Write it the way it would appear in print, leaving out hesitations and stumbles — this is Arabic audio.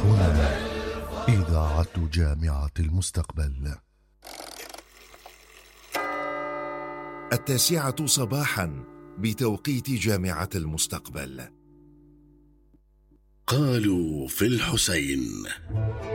هنا إذاعة جامعة المستقبل. 9:00 صباحا بتوقيت جامعة المستقبل. قالوا في الحسين.